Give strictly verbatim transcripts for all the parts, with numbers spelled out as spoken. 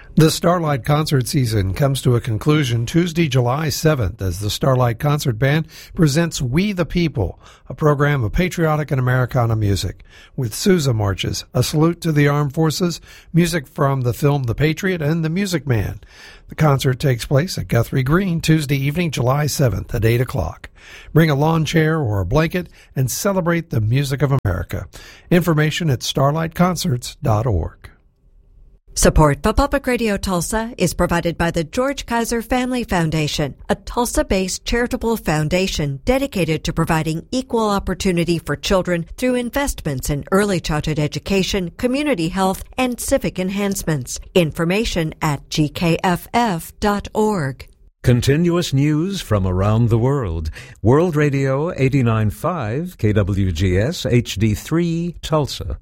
The Starlight concert season comes to a conclusion Tuesday, July seventh, as the Starlight Concert Band presents We the People, a program of patriotic and Americana music, with Sousa marches, a salute to the armed forces, music from the film The Patriot, and The Music Man. The concert takes place at Guthrie Green Tuesday evening, July seventh at eight o'clock. Bring a lawn chair or a blanket and celebrate the music of America. Information at starlight concerts dot org. Support for Public Radio Tulsa is provided by the George Kaiser Family Foundation, a Tulsa-based charitable foundation dedicated to providing equal opportunity for children through investments in early childhood education, community health, and civic enhancements. Information at g k f f dot org. Continuous news from around the world. World Radio eighty-nine point five, K W G S, H D three, Tulsa.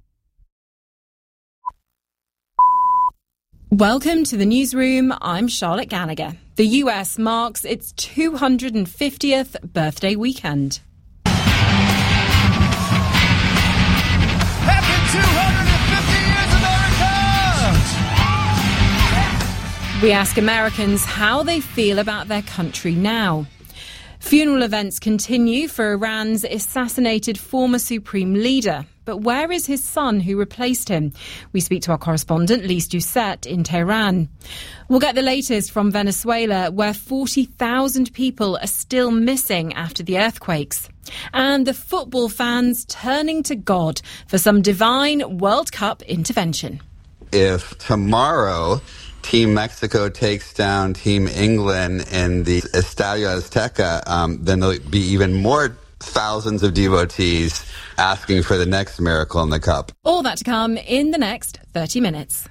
Welcome to the newsroom. I'm Charlotte Gallagher. The U S marks its two hundred fiftieth birthday weekend. Happy two hundred fifty years, America! We ask Americans how they feel about their country now. Funeral events continue for Iran's assassinated former supreme leader. But where is his son who replaced him? We speak to our correspondent, Lise Doucette, in Tehran. We'll get the latest from Venezuela, where forty thousand people are still missing after the earthquakes. And the football fans turning to God for some divine World Cup intervention. If tomorrow Team Mexico takes down Team England in the Estadio Azteca, um, then there'll be even more thousands of devotees asking for the next miracle in the cup. All that to come in the next thirty minutes.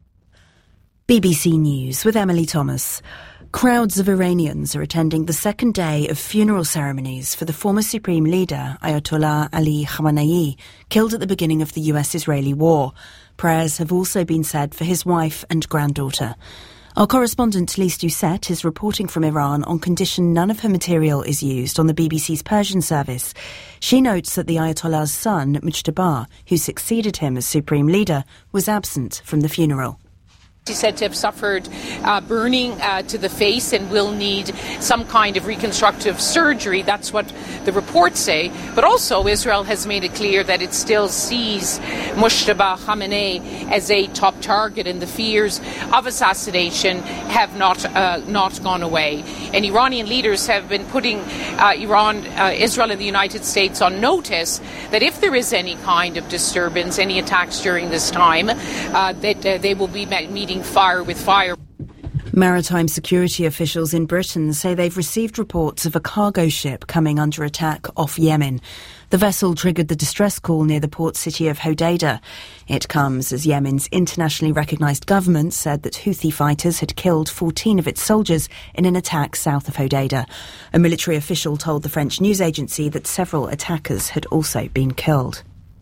B B C News with Emily Thomas. Crowds of Iranians are attending the second day of funeral ceremonies for the former supreme leader, Ayatollah Ali Khamenei, killed at the beginning of the U S-Israeli war. Prayers have also been said for his wife and granddaughter. Our correspondent Lise Doucette is reporting from Iran on condition none of her material is used on the B B C's Persian service. She notes that the Ayatollah's son, Mujtaba, who succeeded him as supreme leader, was absent from the funeral. She's said to have suffered uh, burning uh, to the face and will need some kind of reconstructive surgery. That's what the reports say. But also, Israel has made it clear that it still sees Mujtaba Khamenei as a top target, and the fears of assassination have not uh, not gone away. And Iranian leaders have been putting uh, Iran, uh, Israel and the United States on notice that if there is any kind of disturbance, any attacks during this time, uh, that uh, they will be meeting fire with fire. Maritime security officials in Britain say they've received reports of a cargo ship coming under attack off Yemen. The vessel triggered the distress call near the port city of Hodeidah. It comes as Yemen's internationally recognised government said that Houthi fighters had killed fourteen of its soldiers in an attack south of Hodeidah. A military official told the French news agency that several attackers had also been killed.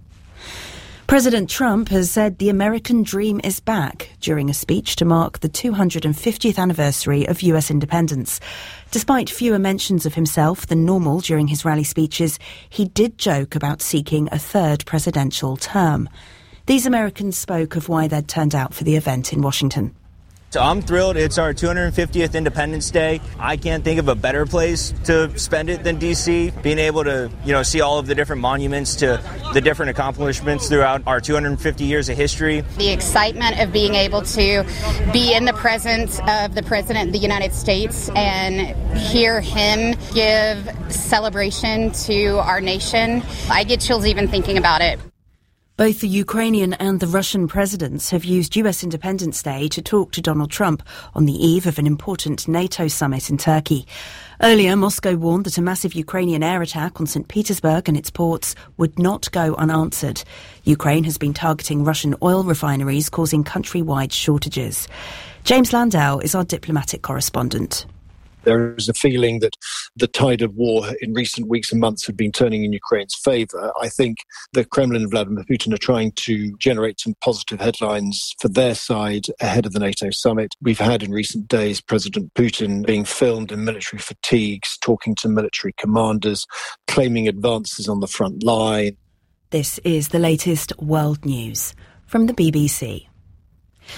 President Trump has said the American dream is back during a speech to mark the two hundred fiftieth anniversary of U S independence. Despite fewer mentions of himself than normal during his rally speeches, he did joke about seeking a third presidential term. These Americans spoke of why they'd turned out for the event in Washington. So I'm thrilled. It's our two hundred fiftieth Independence Day. I can't think of a better place to spend it than D C. Being able to, you know, see all of the different monuments to the different accomplishments throughout our two hundred fifty years of history. The excitement of being able to be in the presence of the President of the United States and hear him give celebration to our nation. I get chills even thinking about it. Both the Ukrainian and the Russian presidents have used U S Independence Day to talk to Donald Trump on the eve of an important NATO summit in Turkey. Earlier, Moscow warned that a massive Ukrainian air attack on Saint Petersburg and its ports would not go unanswered. Ukraine has been targeting Russian oil refineries, causing countrywide shortages. James Landau is our diplomatic correspondent. There is a feeling that the tide of war in recent weeks and months have been turning in Ukraine's favour. I think the Kremlin and Vladimir Putin are trying to generate some positive headlines for their side ahead of the NATO summit. We've had in recent days President Putin being filmed in military fatigues, talking to military commanders, claiming advances on the front line. This is the latest world news from the B B C.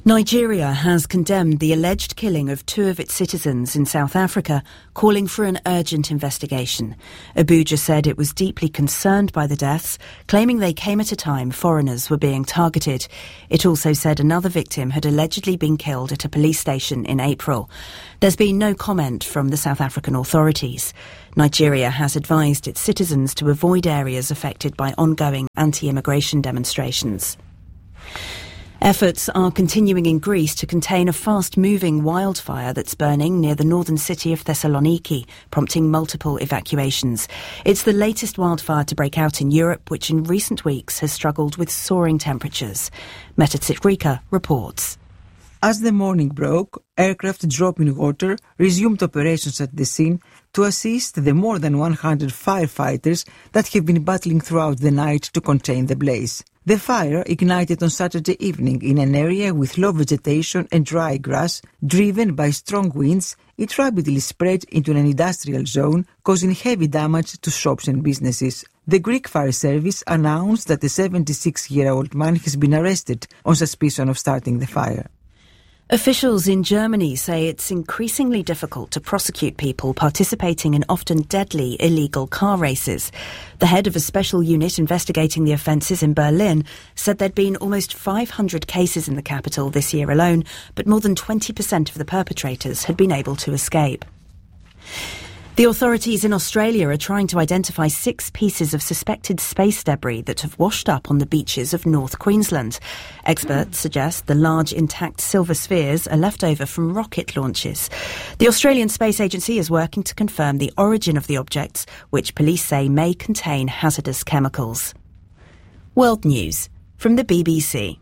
Nigeria has condemned the alleged killing of two of its citizens in South Africa, calling for an urgent investigation. Abuja said it was deeply concerned by the deaths, claiming they came at a time foreigners were being targeted. It also said another victim had allegedly been killed at a police station in April. There's been no comment from the South African authorities. Nigeria has advised its citizens to avoid areas affected by ongoing anti-immigration demonstrations. Efforts are continuing in Greece to contain a fast-moving wildfire that's burning near the northern city of Thessaloniki, prompting multiple evacuations. It's the latest wildfire to break out in Europe, which in recent weeks has struggled with soaring temperatures. Meta Tsikrika reports. As the morning broke, aircraft dropping water resumed operations at the scene to assist the more than one hundred firefighters that have been battling throughout the night to contain the blaze. The fire ignited on Saturday evening in an area with low vegetation and dry grass. Driven by strong winds, it rapidly spread into an industrial zone, causing heavy damage to shops and businesses. The Greek Fire Service announced that a seventy-six-year-old man has been arrested on suspicion of starting the fire. Officials in Germany say it's increasingly difficult to prosecute people participating in often deadly illegal car races. The head of a special unit investigating the offences in Berlin said there'd been almost five hundred cases in the capital this year alone, but more than twenty percent of the perpetrators had been able to escape. The authorities in Australia are trying to identify six pieces of suspected space debris that have washed up on the beaches of North Queensland. Experts suggest the large intact silver spheres are left over from rocket launches. The Australian Space Agency is working to confirm the origin of the objects, which police say may contain hazardous chemicals. World News from the B B C.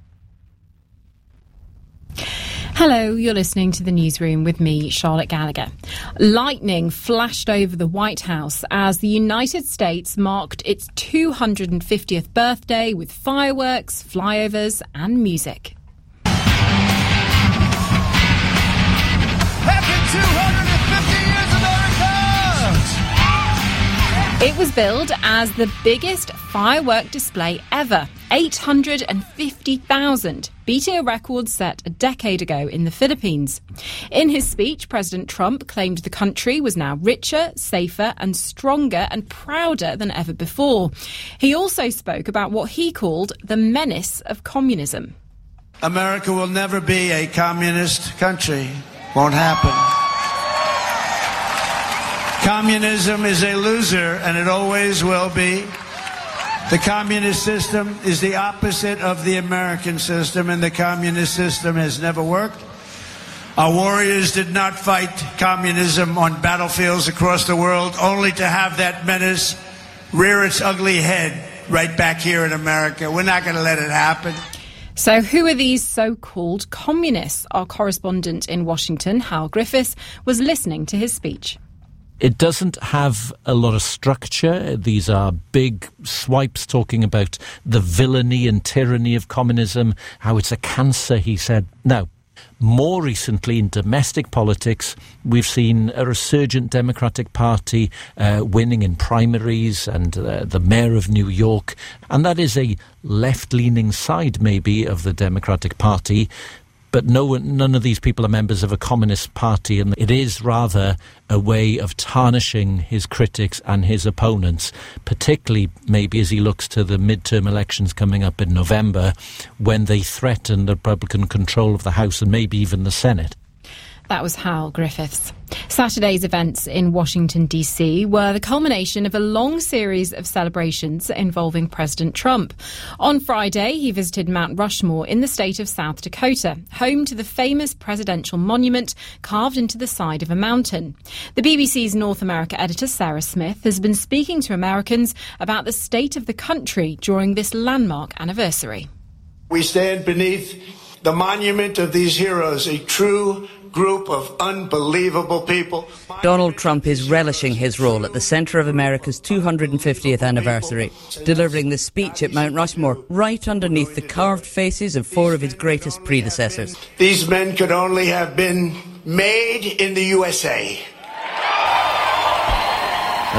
Hello, you're listening to the Newsroom with me, Charlotte Gallagher. Lightning flashed over the White House as the United States marked its two hundred fiftieth birthday with fireworks, flyovers and music. Happy two hundred fifty years, America! It was billed as the biggest firework display ever, eight hundred fifty thousand, beating a record set a decade ago in the Philippines. In his speech, President Trump claimed the country was now richer, safer and stronger and prouder than ever before. He also spoke about what he called the menace of communism. America will never be a communist country. Won't happen. Communism is a loser, and it always will be. The communist system is the opposite of the American system, and the communist system has never worked. Our warriors did not fight communism on battlefields across the world, only to have that menace rear its ugly head right back here in America. We're not going to let it happen. So who are these so-called communists? Our correspondent in Washington, Hal Griffiths, was listening to his speech. It doesn't have a lot of structure. These are big swipes talking about the villainy and tyranny of communism, how it's a cancer, he said. Now, more recently in domestic politics, we've seen a resurgent Democratic Party uh, winning in primaries and uh, the mayor of New York. And that is a left-leaning side, maybe, of the Democratic Party. But no one, none of these people are members of a communist party, and it is rather a way of tarnishing his critics and his opponents, particularly maybe as he looks to the midterm elections coming up in November, when they threaten the Republican control of the House and maybe even the Senate. That was Hal Griffiths. Saturday's events in Washington, D C were the culmination of a long series of celebrations involving President Trump. On Friday, he visited Mount Rushmore in the state of South Dakota, home to the famous presidential monument carved into the side of a mountain. The B B C's North America editor, Sarah Smith, has been speaking to Americans about the state of the country during this landmark anniversary. We stand beneath the monument of these heroes, a true group of unbelievable people. Donald Trump is relishing his role at the centre of America's two hundred fiftieth anniversary, delivering the speech at Mount Rushmore right underneath the carved faces of four of his greatest predecessors. These men could only have been made in the U S A.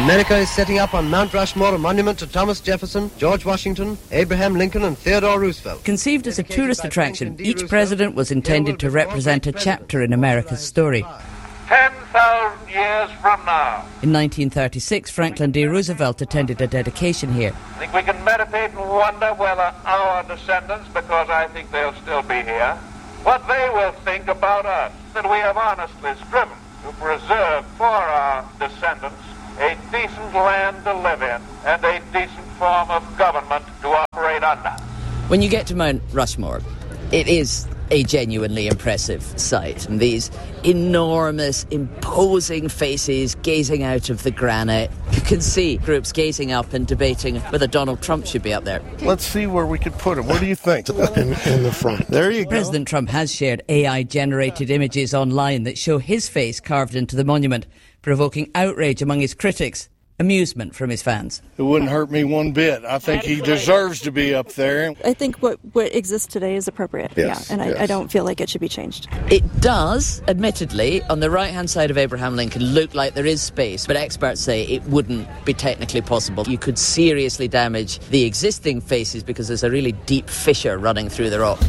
America is setting up on Mount Rushmore a monument to Thomas Jefferson, George Washington, Abraham Lincoln and Theodore Roosevelt. Conceived as a tourist attraction, each president was intended to represent a chapter in America's story. ten thousand years from now. In nineteen thirty-six, Franklin D. Roosevelt attended a dedication here. I think we can meditate and wonder whether our descendants, because I think they'll still be here, what they will think about us, that we have honestly striven to preserve for our descendants a decent land to live in and a decent form of government to operate under. When you get to Mount Rushmore, it is a genuinely impressive sight. And these enormous, imposing faces gazing out of the granite. You can see groups gazing up and debating whether Donald Trump should be up there. Let's see where we could put him. Where do you think? in, in the front. There you go. President Trump has shared A I-generated images online that show his face carved into the monument, provoking outrage among his critics, amusement from his fans. It wouldn't hurt me one bit. I think he deserves to be up there. I think what, what exists today is appropriate. Yes, yeah, and yes. I, I don't feel like it should be changed. It does, admittedly, on the right-hand side of Abraham Lincoln, look like there is space, but experts say it wouldn't be technically possible. You could seriously damage the existing faces because there's a really deep fissure running through the rock.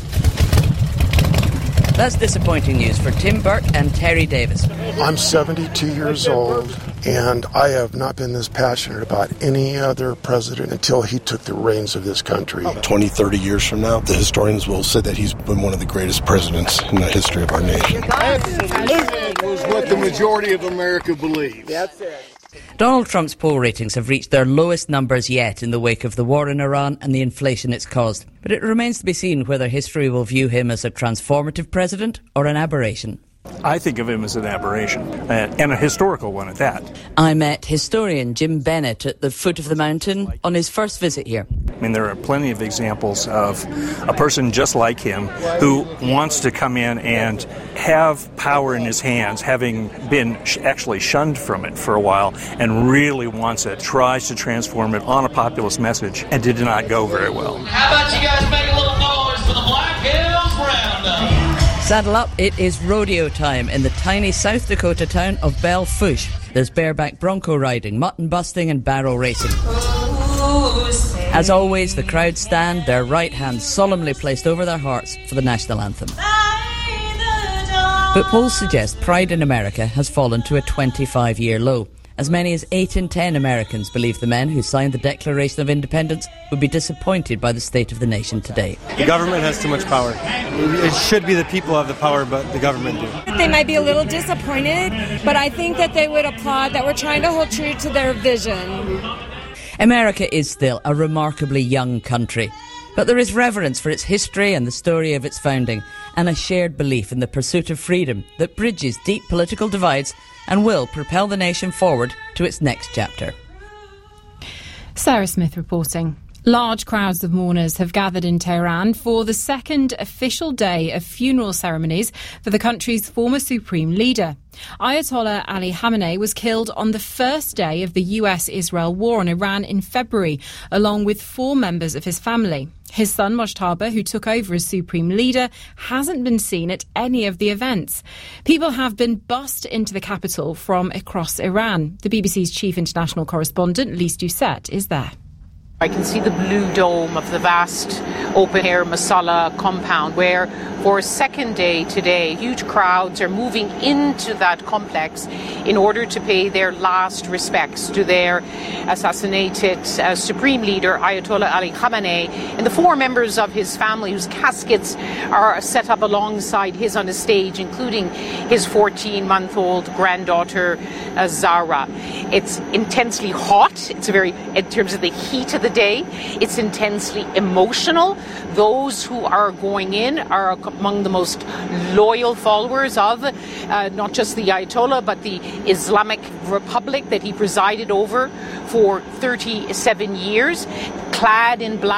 That's disappointing news for Tim Burke and Terry Davis. I'm seventy-two years old, and I have not been this passionate about any other president until he took the reins of this country. twenty, thirty years from now, the historians will say that he's been one of the greatest presidents in the history of our nation. That was what the majority of America believes. That's it. Donald Trump's poll ratings have reached their lowest numbers yet in the wake of the war in Iran and the inflation it's caused. But it remains to be seen whether history will view him as a transformative president or an aberration. I think of him as an aberration, and a historical one at that. I met historian Jim Bennett at the foot of the mountain on his first visit here. I mean, there are plenty of examples of a person just like him who wants to come in and have power in his hands, having been sh- actually shunned from it for a while, and really wants it, tries to transform it on a populist message, and did not go very well. How about you guys make a little noise for the Black Hills Roundup? Saddle up, it is rodeo time in the tiny South Dakota town of Belle Fourche. There's bareback bronco riding, mutton busting and barrel racing. As always, the crowd stand, their right hands solemnly placed over their hearts for the national anthem. But polls suggest pride in America has fallen to a twenty-five-year low. As many as eight in ten Americans believe the men who signed the Declaration of Independence would be disappointed by the state of the nation today. The government has too much power. It should be the people who have the power, but the government do. They might be a little disappointed, but I think that they would applaud that we're trying to hold true to their vision. America is still a remarkably young country, but there is reverence for its history and the story of its founding, and a shared belief in the pursuit of freedom that bridges deep political divides and will propel the nation forward to its next chapter. Sarah Smith reporting. Large crowds of mourners have gathered in Tehran for the second official day of funeral ceremonies for the country's former supreme leader. Ayatollah Ali Khamenei was killed on the first day of the U S-Israel war on Iran in February, along with four members of his family. His son, Mojtaba, who took over as supreme leader, hasn't been seen at any of the events. People have been bussed into the capital from across Iran. The B B C's chief international correspondent, Lise Doucette, is there. I can see the blue dome of the vast open-air Masala compound where, for a second day today, huge crowds are moving into that complex in order to pay their last respects to their assassinated uh, supreme leader, Ayatollah Ali Khamenei, and the four members of his family whose caskets are set up alongside his on a stage, including his fourteen-month-old granddaughter, uh, Zahra. It's intensely hot. It's a very, in terms of the heat of the day, it's intensely emotional. Those who are going in are among the most loyal followers of uh, not just the Ayatollah, but the Islamic Republic that he presided over for thirty-seven years, clad in black,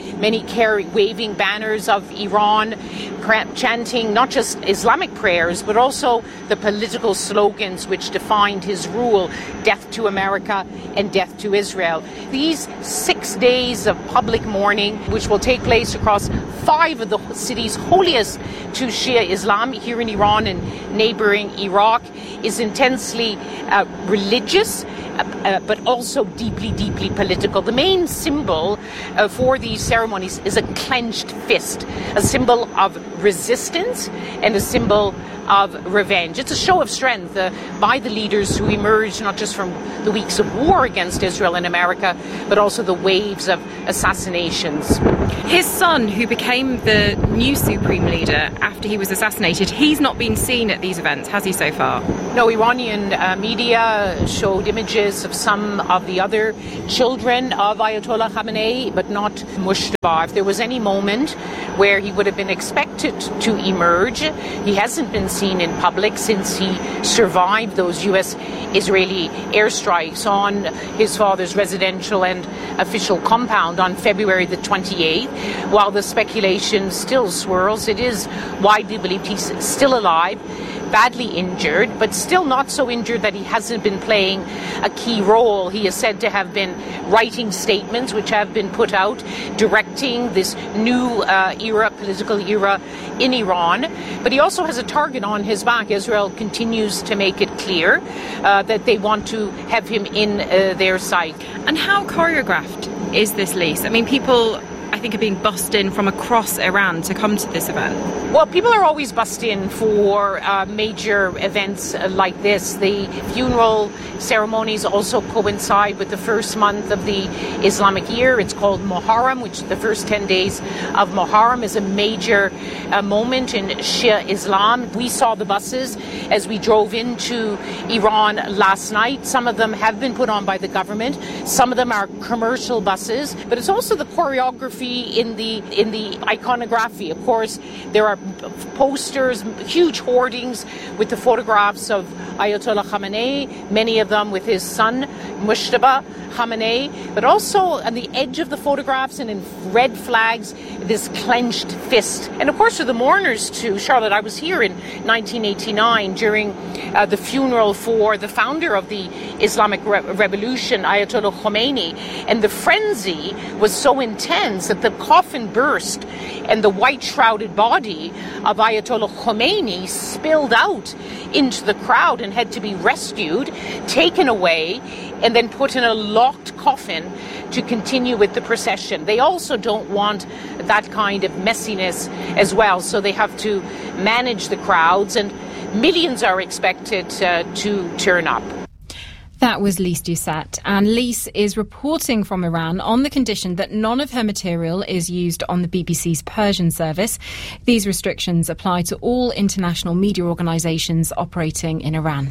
many carry waving banners of Iran, chanting not just Islamic prayers, but also the political slogans which defined his rule, death to America and death to Israel. These six days of public mourning, which will take place across five of the cities holiest to Shia Islam here in Iran and neighboring Iraq, is intensely uh, religious, uh, uh, but also deeply, deeply political. The main symbol uh, for these ceremonies is a clenched fist, a symbol of resistance and a symbol of revenge. It's a show of strength uh, by the leaders who emerged not just from the weeks of war against Israel and America, but also the waves of assassinations. His son, who became the new supreme leader after he was assassinated, he's not been seen at these events, has he, so far? No, Iranian uh, media showed images of some of the other children of Ayatollah Khamenei, but not Mujtaba. If there was any moment where he would have been expected to emerge, he hasn't been seen in public since he survived those U S Israeli airstrikes on his father's residential and official compound on February the twenty-eighth. While the speculation still swirls, it is widely believed he's still alive, badly injured, but still not so injured that he hasn't been playing a key role. He is said to have been writing statements which have been put out directing this new uh, era, political era in Iran. But he also has a target on his back. Israel continues to make it clear uh, that they want to have him in uh, their sight. And how choreographed is this lease? I mean, people, I think, are being bussed in from across Iran to come to this event. Well, people are always bussed in for uh, major events uh, like this. The funeral ceremonies also coincide with the first month of the Islamic year. It's called Muharram, which the first ten days of Muharram is a major uh, moment in Shia Islam. We saw the buses as we drove into Iran last night. Some of them have been put on by the government. Some of them are commercial buses, but it's also the choreography in the in the iconography. Of course, there are posters, huge hoardings with the photographs of Ayatollah Khamenei, many of them with his son Mujtaba Khamenei, but also on the edge of the photographs and in red flags, this clenched fist. And of course for the mourners too, Charlotte, I was here in nineteen eighty-nine during uh, the funeral for the founder of the Islamic Re- Revolution, Ayatollah Khomeini, and the frenzy was so intense that the coffin burst and the white shrouded body of Ayatollah Khomeini spilled out into the crowd and had to be rescued, taken away, and then put in a locked coffin to continue with the procession. They also don't want that kind of messiness as well, so they have to manage the crowds, and millions are expected uh, to turn up. That was Lise Doucette, and Lise is reporting from Iran on the condition that none of her material is used on the B B C's Persian service. These restrictions apply to all international media organisations operating in Iran.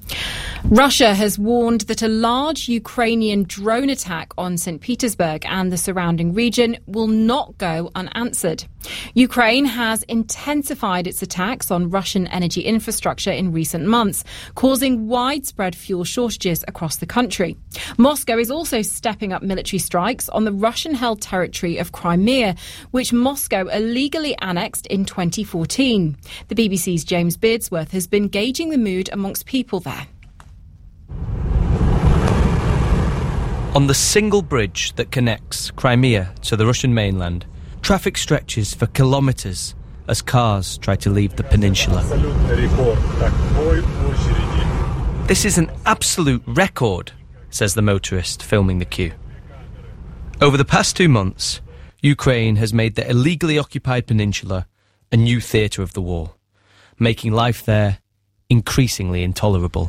Russia has warned that a large Ukrainian drone attack on Saint Petersburg and the surrounding region will not go unanswered. Ukraine has intensified its attacks on Russian energy infrastructure in recent months, causing widespread fuel shortages across the country. Moscow is also stepping up military strikes on the Russian-held territory of Crimea, which Moscow illegally annexed in twenty fourteen. The B B C's James Beardsworth has been gauging the mood amongst people there. On the single bridge that connects Crimea to the Russian mainland, traffic stretches for kilometres as cars try to leave the peninsula. This is an absolute record, says the motorist filming the queue. Over the past two months, Ukraine has made the illegally occupied peninsula a new theatre of the war, making life there increasingly intolerable.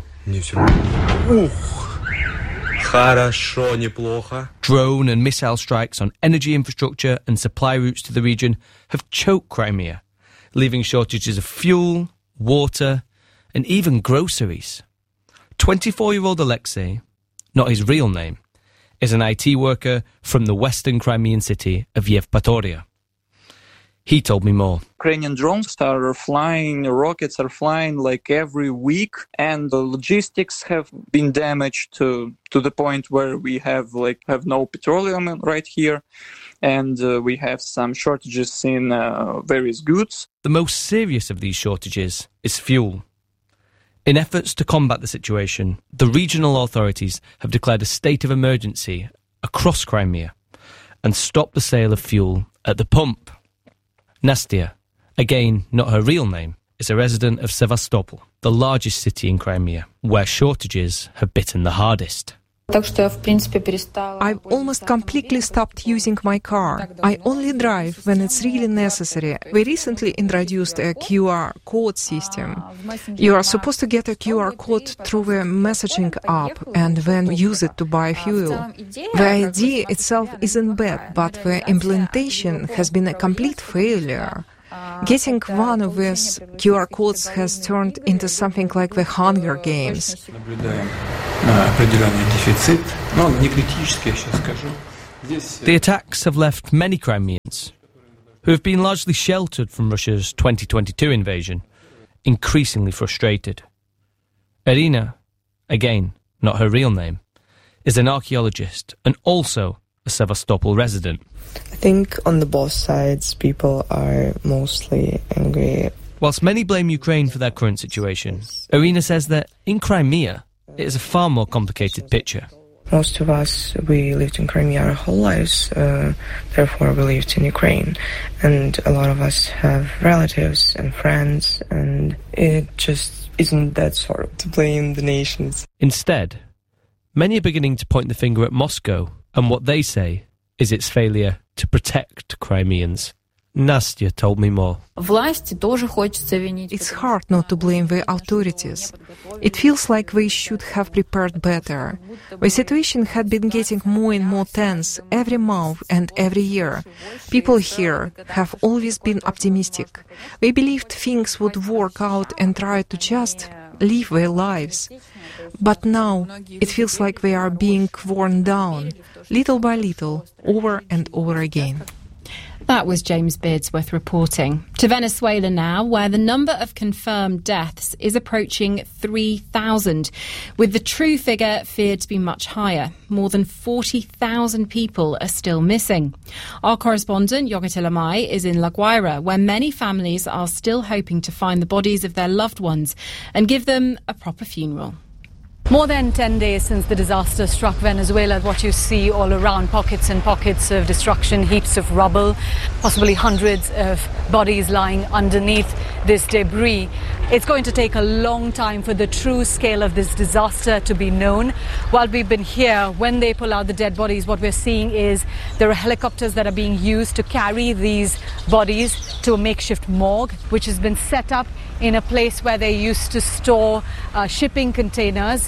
Drone and missile strikes on energy infrastructure and supply routes to the region have choked Crimea, leaving shortages of fuel, water, and even groceries. twenty-four-year-old Alexei, not his real name, is an I T worker from the western Crimean city of Yevpatoria. He told me more. Ukrainian drones are flying, rockets are flying like every week, and the logistics have been damaged to to the point where we have like have no petroleum right here, and uh, we have some shortages in uh, various goods. The most serious of these shortages is fuel. In efforts to combat the situation, the regional authorities have declared a state of emergency across Crimea and stopped the sale of fuel at the pump. Nastya, again not her real name, is a resident of Sevastopol, the largest city in Crimea, where shortages have bitten the hardest. I've almost completely stopped using my car. I only drive when it's really necessary. We recently introduced a Q R code system. You are supposed to get a Q R code through a messaging app and then use it to buy fuel. The idea itself isn't bad, but the implementation has been a complete failure. Getting one of these Q R codes has turned into something like the Hunger Games. The attacks have left many Crimeans, who have been largely sheltered from Russia's twenty twenty-two invasion, increasingly frustrated. Irina, again not her real name, is an archaeologist and also a Sevastopol resident. I think on the both sides people are mostly angry. Whilst many blame Ukraine for their current situation, Irina says that in Crimea it is a far more complicated picture. Most of us, we lived in Crimea our whole lives, uh, therefore we lived in Ukraine. And a lot of us have relatives and friends, and it just isn't that sort of to blame the nations. Instead, many are beginning to point the finger at Moscow and what they say is its failure to protect Crimeans. Nastya told me more. It's hard not to blame the authorities. It feels like they should have prepared better. The situation had been getting more and more tense every month and every year. People here have always been optimistic. They believed things would work out and tried to just live their lives. But now it feels like they are being worn down, little by little, over and over again. That was James Beardsworth reporting. To Venezuela now, where the number of confirmed deaths is approaching three thousand, with the true figure feared to be much higher. More than forty thousand people are still missing. Our correspondent, Yogita Lamai, is in La Guaira, where many families are still hoping to find the bodies of their loved ones and give them a proper funeral. More than ten days since the disaster struck Venezuela, what you see all around, pockets and pockets of destruction, heaps of rubble, possibly hundreds of bodies lying underneath this debris. It's going to take a long time for the true scale of this disaster to be known. While we've been here, when they pull out the dead bodies, what we're seeing is there are helicopters that are being used to carry these bodies to a makeshift morgue, which has been set up in a place where they used to store uh, shipping containers.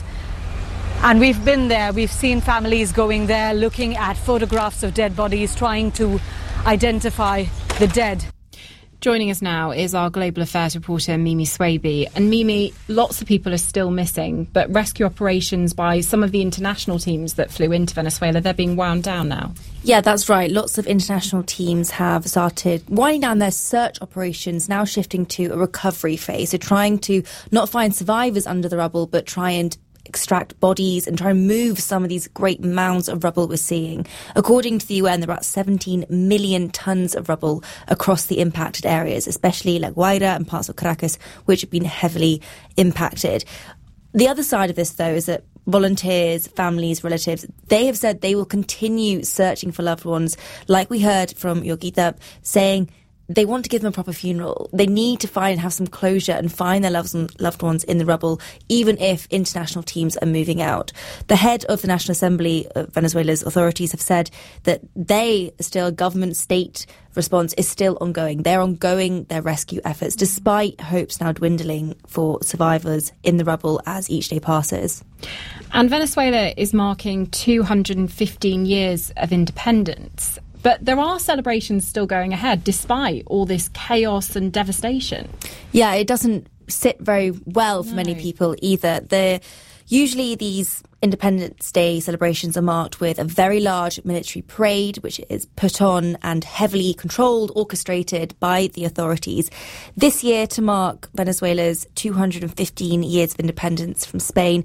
And we've been there, we've seen families going there, looking at photographs of dead bodies, trying to identify the dead. Joining us now is our global affairs reporter, Mimi Swaby. And Mimi, lots of people are still missing, but rescue operations by some of the international teams that flew into Venezuela, they're being wound down now. Yeah, that's right. Lots of international teams have started winding down their search operations, now shifting to a recovery phase. So trying to not find survivors under the rubble, but try and extract bodies and try and move some of these great mounds of rubble we're seeing. According to the U N, there are about seventeen million tonnes of rubble across the impacted areas, especially La Guaira and parts of Caracas, which have been heavily impacted. The other side of this, though, is that volunteers, families, relatives, they have said they will continue searching for loved ones, like we heard from Yogita saying they want to give them a proper funeral. They need to find and have some closure and find their loved ones in the rubble, even if international teams are moving out. The head of the National Assembly of Venezuela's authorities have said that they, still government state response is still ongoing. They're ongoing their rescue efforts, despite hopes now dwindling for survivors in the rubble as each day passes. And Venezuela is marking two hundred fifteen years of independence. But there are celebrations still going ahead, despite all this chaos and devastation. Yeah, it doesn't sit very well for no. many people either. The, usually these Independence Day celebrations are marked with a very large military parade, which is put on and heavily controlled, orchestrated by the authorities. This year, to mark Venezuela's two hundred fifteen years of independence from Spain,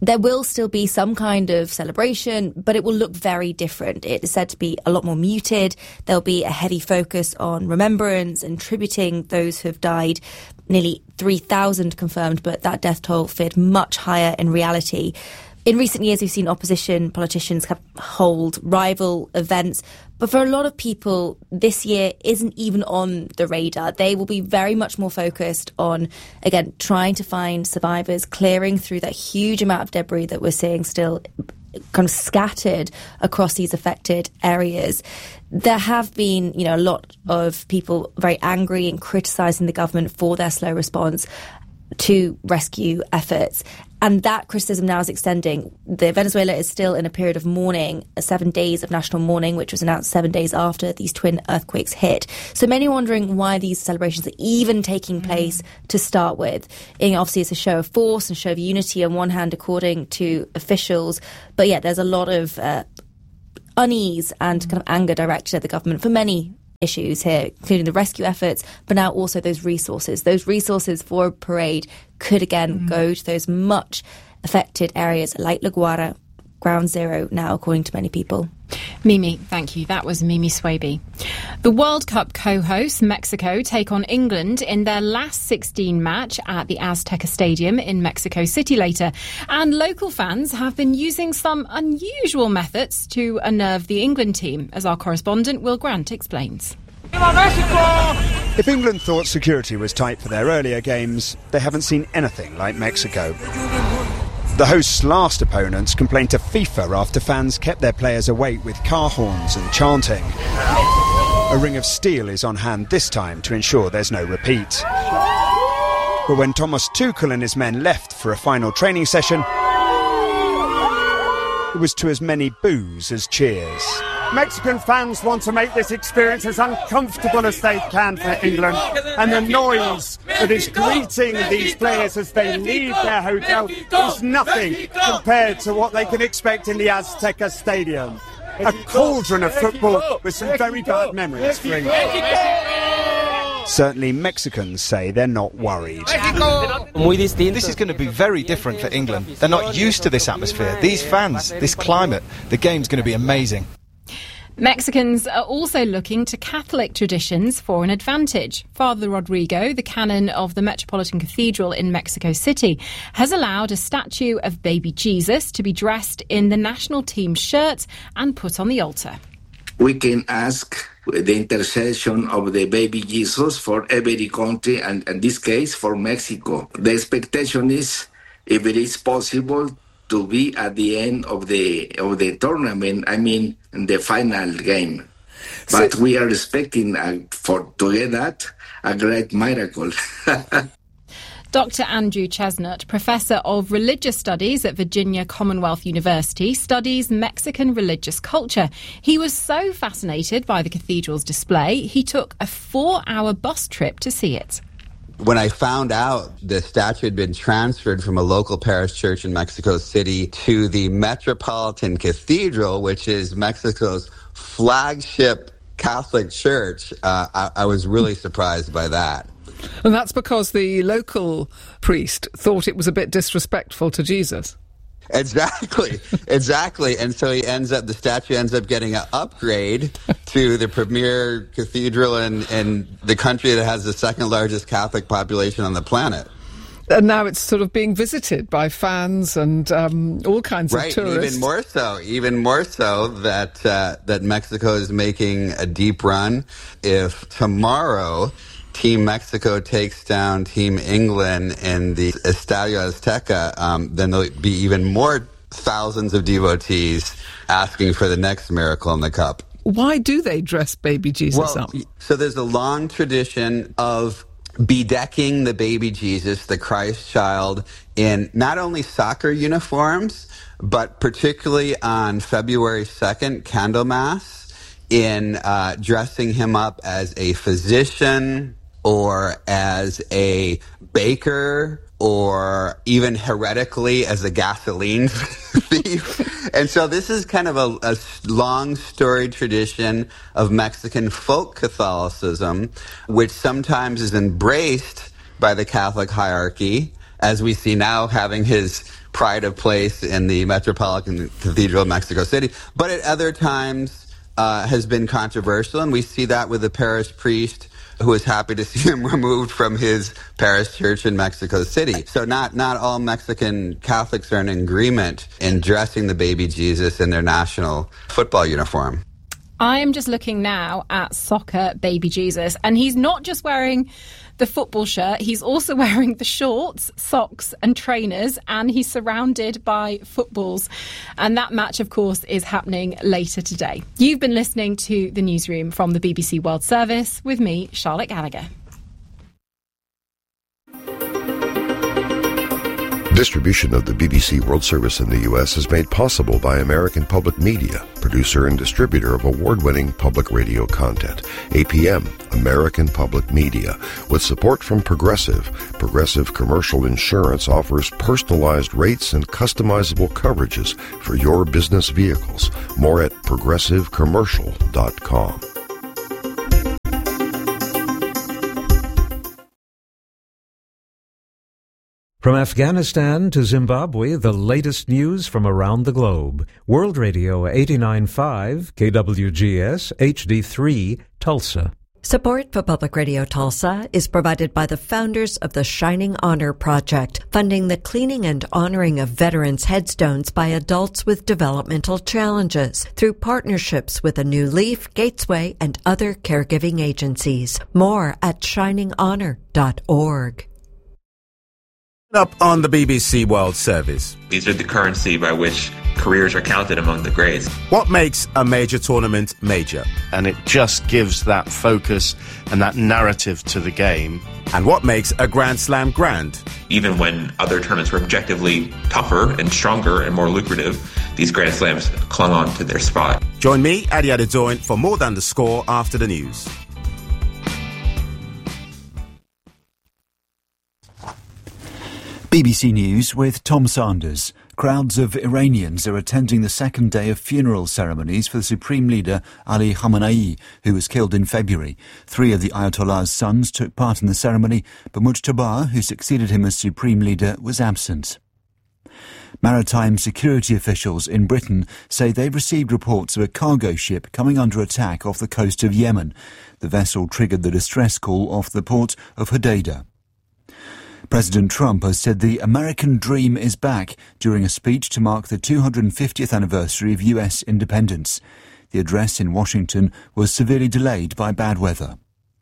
There will still be some kind of celebration, but it will look very different. It is said to be a lot more muted. There'll be a heavy focus on remembrance and tributing those who have died. Nearly three thousand confirmed, but that death toll feared much higher in reality. In recent years, we've seen opposition politicians hold rival events, but for a lot of people, this year isn't even on the radar. They will be very much more focused on, again, trying to find survivors, clearing through that huge amount of debris that we're seeing still kind of scattered across these affected areas. There have been, you know, a lot of people very angry and criticising the government for their slow response to rescue efforts. And that criticism now is extending. The Venezuela is still in a period of mourning, seven days of national mourning, which was announced seven days after these twin earthquakes hit. So many are wondering why these celebrations are even taking place mm. to start with. And obviously, it's a show of force and show of unity on one hand, according to officials. But yeah, there's a lot of uh, unease and kind of anger directed at the government for many issues here, including the rescue efforts, but now also those resources. Those resources for a parade could again mm. go to those much affected areas like La Guaira, ground zero now, according to many people. Mimi, thank you. That was Mimi Swaby. The World Cup co-hosts, Mexico, take on England in their last sixteen match at the Azteca Stadium in Mexico City later. And local fans have been using some unusual methods to unnerve the England team, as our correspondent Will Grant explains. If England thought security was tight for their earlier games, they haven't seen anything like Mexico. The hosts' last opponents complained to FIFA after fans kept their players awake with car horns and chanting. A ring of steel is on hand this time to ensure there's no repeat. But when Thomas Tuchel and his men left for a final training session, it was to as many boos as cheers. Mexican fans want to make this experience as uncomfortable as they can for England, and the noise that is greeting these players as they leave their hotel is nothing compared to what they can expect in the Azteca Stadium. A cauldron of football with some very bad memories for England. Certainly Mexicans say they're not worried. This is going to be very different for England. They're not used to this atmosphere, these fans, this climate. The game's going to be amazing. Mexicans are also looking to Catholic traditions for an advantage. Father Rodrigo, the canon of the Metropolitan Cathedral in Mexico City, has allowed a statue of baby Jesus to be dressed in the national team shirt and put on the altar. We can ask the intercession of the baby Jesus for every country, and in this case for Mexico. The expectation is, if it is possible, to be at the end of the of the tournament, I mean, in the final game. But so, we are expecting uh, for to get that a great miracle. Doctor Andrew Chestnut, Professor of Religious Studies at Virginia Commonwealth University, studies Mexican religious culture. He was so fascinated by the cathedral's display, he took a four-hour bus trip to see it. When I found out the statue had been transferred from a local parish church in Mexico City to the Metropolitan Cathedral, which is Mexico's flagship Catholic church, uh, I, I was really surprised by that. And that's because the local priest thought it was a bit disrespectful to Jesus. Exactly, exactly. And so he ends up, the statue ends up getting an upgrade to the premier cathedral in, in the country that has the second largest Catholic population on the planet. And now it's sort of being visited by fans and um, all kinds right, of tourists. Right, even more so, even more so that, uh, that Mexico is making a deep run. If tomorrow Team Mexico takes down Team England in the Estadio Azteca, um, then there'll be even more thousands of devotees asking for the next miracle in the cup. Why do they dress baby Jesus well, up? So there's a long tradition of bedecking the baby Jesus, the Christ child, in not only soccer uniforms, but particularly on February second, Candlemas, in uh, dressing him up as a physician, or as a baker, or even heretically as a gasoline thief. And so this is kind of a, a long storied tradition of Mexican folk Catholicism, which sometimes is embraced by the Catholic hierarchy, as we see now, having his pride of place in the Metropolitan Cathedral of Mexico City, but at other times uh, has been controversial, and we see that with the parish priest who is happy to see him removed from his parish church in Mexico City. So not, not all Mexican Catholics are in agreement in dressing the baby Jesus in their national football uniform. I am just looking now at soccer baby Jesus, and he's not just wearing the football shirt, he's also wearing the shorts, socks and trainers, and he's surrounded by footballs. And that match, of course, is happening later today. You've been listening to The Newsroom from the B B C World Service with me, Charlotte Gallagher. Distribution of the B B C World Service in the U S is made possible by American Public Media, producer and distributor of award-winning public radio content. A P M, American Public Media. With support from Progressive, Progressive Commercial Insurance offers personalized rates and customizable coverages for your business vehicles. More at progressive commercial dot com. From Afghanistan to Zimbabwe, the latest news from around the globe. World Radio eighty-nine point five, K W G S, H D three, Tulsa. Support for Public Radio Tulsa is provided by the founders of the Shining Honor Project, funding the cleaning and honoring of veterans' headstones by adults with developmental challenges through partnerships with A New Leaf, Gatesway, and other caregiving agencies. More at shining honor dot org. Up on the B B C World Service. These are the currency by which careers are counted among the greats. What makes a major tournament major? And it just gives that focus and that narrative to the game. And what makes a Grand Slam grand? Even when other tournaments were objectively tougher and stronger and more lucrative, these Grand Slams clung on to their spot. Join me, Adi Adedoyin, for More Than the Score after the news. B B C News with Tom Sanders. Crowds of Iranians are attending the second day of funeral ceremonies for the Supreme Leader Ali Khamenei, who was killed in February. Three of the Ayatollah's sons took part in the ceremony, but Mujtaba, who succeeded him as Supreme Leader, was absent. Maritime security officials in Britain say they've received reports of a cargo ship coming under attack off the coast of Yemen. The vessel triggered the distress call off the port of Hodeidah. President Trump has said the American dream is back during a speech to mark the two hundred fiftieth anniversary of U S independence. The address in Washington was severely delayed by bad weather.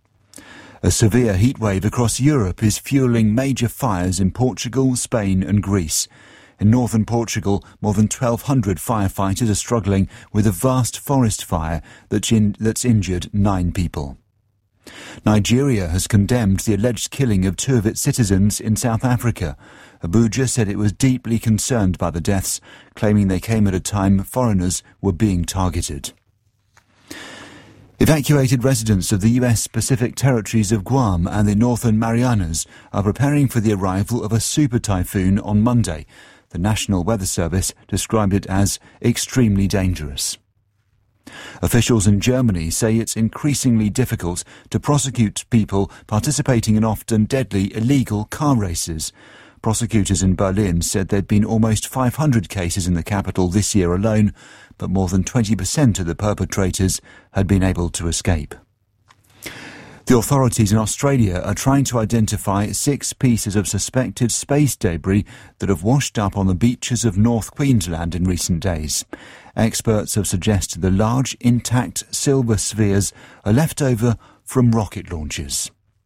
A severe heatwave across Europe is fueling major fires in Portugal, Spain and Greece. In northern Portugal, more than twelve hundred firefighters are struggling with a vast forest fire that's, in, that's injured nine people. Nigeria has condemned the alleged killing of two of its citizens in South Africa. Abuja said it was deeply concerned by the deaths, claiming they came at a time foreigners were being targeted. Evacuated residents of the U S Pacific territories of Guam and the Northern Marianas are preparing for the arrival of a super typhoon on Monday. The National Weather Service described it as extremely dangerous. Officials in Germany say it's increasingly difficult to prosecute people participating in often deadly illegal car races. Prosecutors in Berlin said there'd been almost five hundred cases in the capital this year alone, but more than twenty percent of the perpetrators had been able to escape. The authorities in Australia are trying to identify six pieces of suspected space debris that have washed up on the beaches of North Queensland in recent days. Experts have suggested the large, intact silver spheres are left over from rocket launches.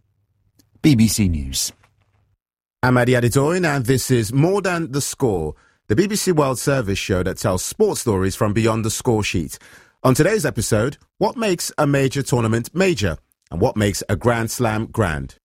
B B C News. I'm Adi Adedoyin, and this is More Than the Score, the B B C World Service show that tells sports stories from beyond the score sheet. On today's episode, what makes a major tournament major? And what makes a Grand Slam grand?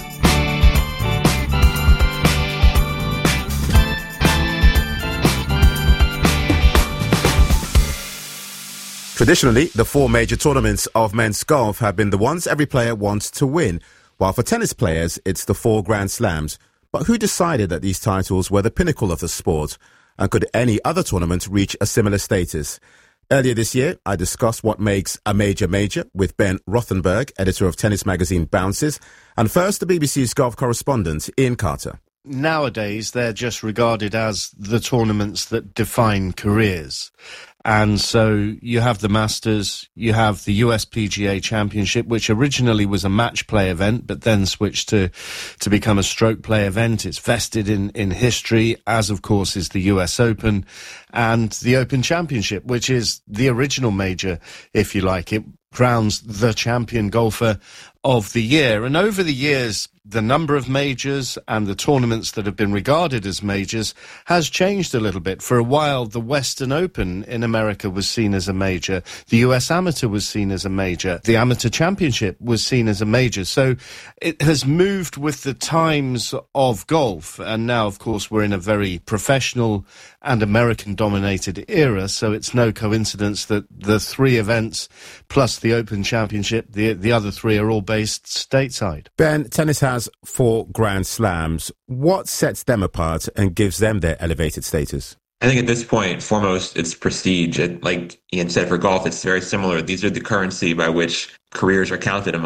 Traditionally, the four major tournaments of men's golf have been the ones every player wants to win, while for tennis players, it's the four Grand Slams. But who decided that these titles were the pinnacle of the sport? And could any other tournament reach a similar status? Earlier this year, I discussed what makes a major major with Ben Rothenberg, editor of tennis magazine Bounces, and first the B B C's golf correspondent, Ian Carter. nowadays they're just regarded as the tournaments that define careers. And so you have the Masters, you have the U S P G A Championship, which originally was a match play event, but then switched to, to become a stroke play event. It's vested in, in history, as of course is the U S Open and the Open Championship, which is the original major, if you like. It crowns the champion golfer of the year. And over the years, the number of majors and the tournaments that have been regarded as majors has changed a little bit. For a while, the Western Open in America was seen as a major. The U S Amateur was seen as a major. The Amateur Championship was seen as a major. So it has moved with the times of golf. And now, of course, we're in a very professional and American-dominated era. So it's no coincidence that the three events plus the Open Championship, the, the other three are all based stateside. Ben, tennis has four Grand Slams. What sets them apart and gives them their elevated status? I think at this point, foremost, it's prestige. It, like Ian said, for golf, it's very similar. These are the currency by which careers are counted among